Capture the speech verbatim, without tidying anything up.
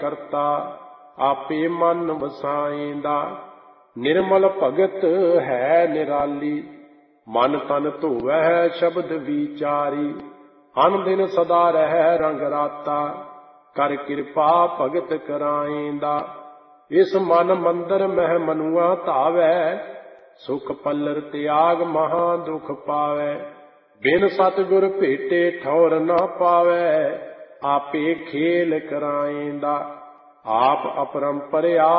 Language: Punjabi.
ਕਰਤਾ ਆਪੇ ਮਨ ਵਸਾਏਂਦਾ। ਨਿਰਮਲ ਭਗਤ ਹੈ ਨਿਰਾਲੀ ਮਨ ਤਨ ਧੋਵੈ ਸ਼ਬਦ ਵਿਚਾਰੀ। ਅਨ ਦਿਨ ਸਦਾ ਰਹਿ ਰੰਗ ਰਾਤਾ ਕਰ ਕਿਰਪਾ ਭਗਤ ਕਰਾਏਂਦਾ। ਇਸ ਮਨ ਮੰਦਰ ਮਹਿ ਮਨੁਆ ਧਾਵੈ ਸੁਖ ਪੱਲਰ ਤਿਆਗ ਮਹਾ ਦੁਖ ਪਾਵੈ। ਬਿਨ ਸਤਿਗੁਰ ਭੇਟੇ ਠੌਰ ਨਾ ਪਾਵੈ ਆਪੇ ਖੇਲ ਕਰਾਏਂਦਾ। ਆਪ ਅਪਰੰਪਰਿਆ